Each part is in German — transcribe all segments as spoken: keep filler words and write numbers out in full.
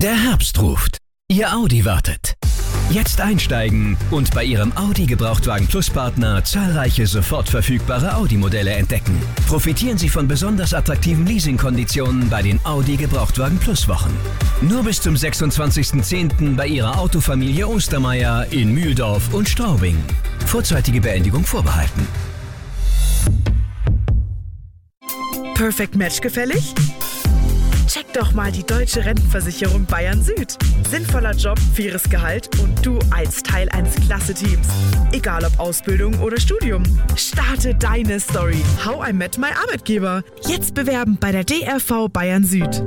Der Herbst ruft. Ihr Audi wartet. Jetzt einsteigen und bei Ihrem Audi Gebrauchtwagen Plus Partner zahlreiche sofort verfügbare Audi-Modelle entdecken. Profitieren Sie von besonders attraktiven Leasingkonditionen bei den Audi Gebrauchtwagen Plus Wochen. Nur bis zum sechsundzwanzigsten zehnten bei Ihrer Autofamilie Ostermeier in Mühldorf und Straubing. Vorzeitige Beendigung vorbehalten. Perfect Match gefällig? Check doch mal die Deutsche Rentenversicherung Bayern Süd. Sinnvoller Job, faires Gehalt und du als Teil eines Klasse-Teams. Egal ob Ausbildung oder Studium. Starte deine Story. How I Met My Arbeitgeber. Jetzt bewerben bei der D R V Bayern Süd.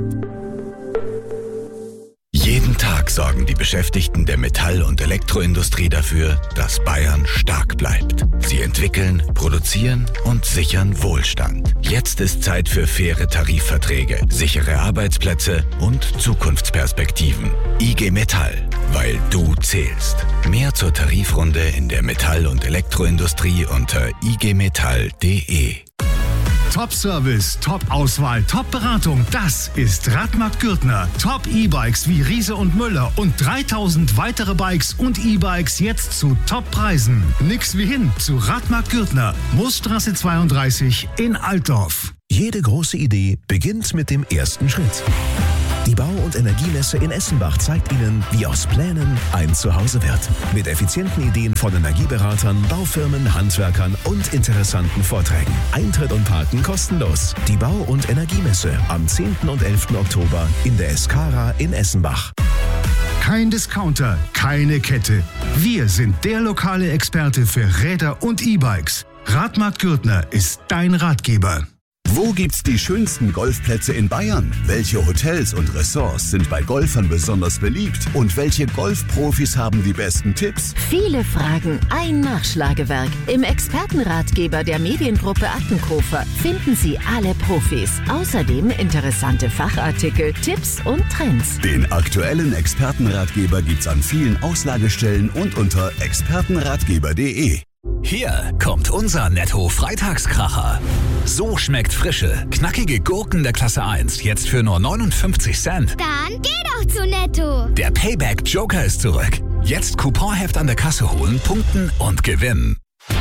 Jeden Tag sorgen die Beschäftigten der Metall- und Elektroindustrie dafür, dass Bayern stark bleibt. Sie entwickeln, produzieren und sichern Wohlstand. Jetzt ist Zeit für faire Tarifverträge, sichere Arbeitsplätze und Zukunftsperspektiven. I G Metall, weil du zählst. Mehr zur Tarifrunde in der Metall- und Elektroindustrie unter i g metall punkt d e. Top-Service, Top-Auswahl, Top-Beratung, das ist Radmarkt Gürtner. Top-E-Bikes wie Riese und Müller und dreitausend weitere Bikes und E-Bikes jetzt zu Top-Preisen. Nix wie hin zu Radmarkt Gürtner, Moosstraße zweiunddreißig in Altdorf. Jede große Idee beginnt mit dem ersten Schritt. Die Bau- und Energiemesse in Essenbach zeigt Ihnen, wie aus Plänen ein Zuhause wird. Mit effizienten Ideen von Energieberatern, Baufirmen, Handwerkern und interessanten Vorträgen. Eintritt und Parken kostenlos. Die Bau- und Energiemesse am zehnten und elften Oktober in der Escara in Essenbach. Kein Discounter, keine Kette. Wir sind der lokale Experte für Räder und E-Bikes. Radmarkt Gürtner ist dein Ratgeber. Wo gibt's die schönsten Golfplätze in Bayern? Welche Hotels und Ressorts sind bei Golfern besonders beliebt? Und welche Golfprofis haben die besten Tipps? Viele Fragen, ein Nachschlagewerk. Im Expertenratgeber der Mediengruppe Attenkofer finden Sie alle Profis. Außerdem interessante Fachartikel, Tipps und Trends. Den aktuellen Expertenratgeber gibt's an vielen Auslagestellen und unter expertenratgeber punkt de. Hier kommt unser Netto-Freitagskracher. So schmeckt frische, knackige Gurken der Klasse eins jetzt für nur neunundfünfzig Cent. Dann geh doch zu Netto. Der Payback-Joker ist zurück. Jetzt Couponheft an der Kasse holen, punkten und gewinnen.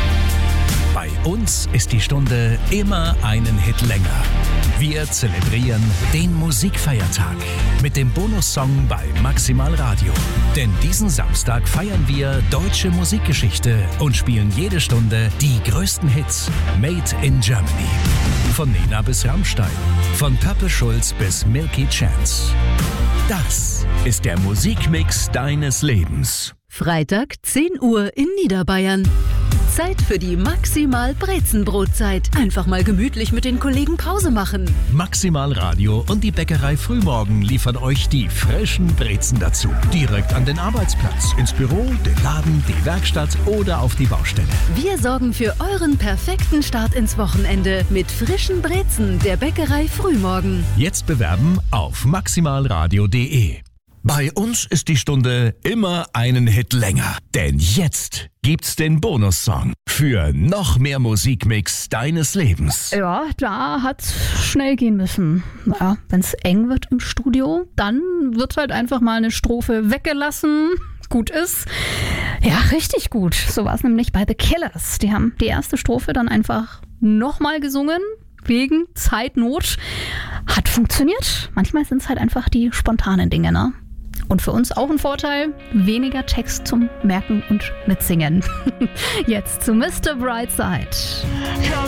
Bei uns ist die Stunde immer einen Hit länger. Wir zelebrieren den Musikfeiertag mit dem Bonussong bei Maximal Radio. Denn diesen Samstag feiern wir deutsche Musikgeschichte und spielen jede Stunde die größten Hits Made in Germany. Von Nena bis Rammstein, von Purple Schulz bis Milky Chance. Das ist der Musikmix deines Lebens. Freitag, zehn Uhr in Niederbayern. Zeit für die Maximal Brezenbrotzeit. Einfach mal gemütlich mit den Kollegen Pause machen. Maximal Radio und die Bäckerei Frühmorgen liefern euch die frischen Brezen dazu. Direkt an den Arbeitsplatz, ins Büro, den Laden, die Werkstatt oder auf die Baustelle. Wir sorgen für euren perfekten Start ins Wochenende mit frischen Brezen der Bäckerei Frühmorgen. Jetzt bewerben auf maximalradio punkt de. Bei uns ist die Stunde immer einen Hit länger. Denn jetzt gibt's den Bonussong für noch mehr Musikmix deines Lebens. Ja, da hat's schnell gehen müssen. Ja, wenn's eng wird im Studio, dann wird halt einfach mal eine Strophe weggelassen. Gut ist. Ja, richtig gut. So war es nämlich bei The Killers. Die haben die erste Strophe dann einfach nochmal gesungen. Wegen Zeitnot. Hat funktioniert. Manchmal sind es halt einfach die spontanen Dinge, ne? Und für uns auch ein Vorteil, weniger Text zum Merken und Mitsingen. Jetzt zu Mister Brightside.